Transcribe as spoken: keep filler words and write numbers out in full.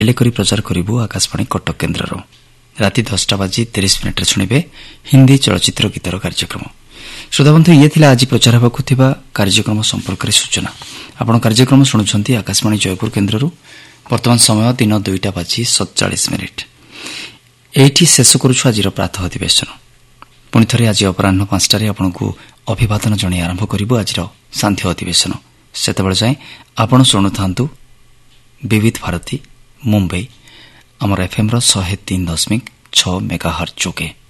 Play କରି ପ୍ରଚାର କରିବୁ ଆକାଶବାଣୀ କଟକ କେନ୍ଦ୍ରର ରାତି ଦଶଟା ବାଜି ତିରିଶ ମିନିଟ୍ରେ ଶୁଣିବେ ହିନ୍ଦୀ ଚଳଚ୍ଚିତ୍ର ଗୀତର କାର୍ଯ୍ୟକ୍ରମ। ଶ୍ରୋତାବନ୍ଧୁ, ଇଏ ଥିଲା ଆଜି ପ୍ରଚାର ହେବାକୁ ଥିବା କାର୍ଯ୍ୟକ୍ରମ ସମ୍ପର୍କରେ ସୂଚନା। ଆପଣ କାର୍ଯ୍ୟକ୍ରମ ଶୁଣୁଛନ୍ତି ଆକାଶବାଣୀ ଜୟପୁର କେନ୍ଦ୍ରରୁ। ବର୍ତ୍ତମାନ ସମୟ ଦିନ ଦୁଇଟା ବାଜି ସତଚାଳିଶ ମିନିଟ୍। ଏଇଠି ଶେଷ କରୁଛୁ ଆଜିର ପ୍ରାତଃ ଅଧିବେଶନ। ପୁଣି ଥରେ ଆଜି ଅପରାହ୍ନ ପାଞ୍ଚଟାରେ ଆପଣଙ୍କୁ ଅଭିବାଦନ ଜଣାଇ ଆରମ୍ଭ କରିବୁ ଆଜିର ସାନ୍ଧ୍ୟ ଅଧିବେଶନ। ସେତେବେଳେ ଯାଏଁ ଆପଣ ଶୁଣୁଥାନ୍ତୁ ବିବିଧ ଭାରତୀ ମୁମ୍ବାଇ ଆମର ଏଫ୍ଏମ୍ର ଶହେ ତିନି ଦଶମିକ ଛଅ ମେଗାହର୍ଟ୍ଜ ଯୋଗେ।